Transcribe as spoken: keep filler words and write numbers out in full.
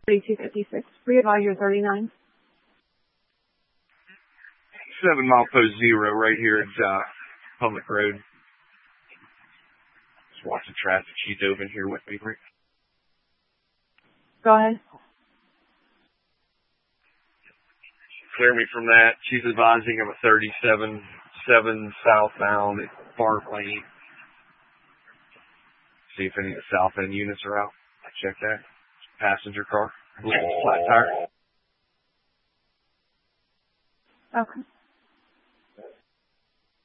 thirty-two fifty-six. Readvisor thirty-nine. Seven mile post zero right here at uh, Public Road. Just watch the traffic. She's over here with me. Go ahead. Clear me from that. She's advising of a thirty-seven seven southbound at Park Lane. See if any of the south end units are out. Check that. Passenger car. Flat tire. Okay.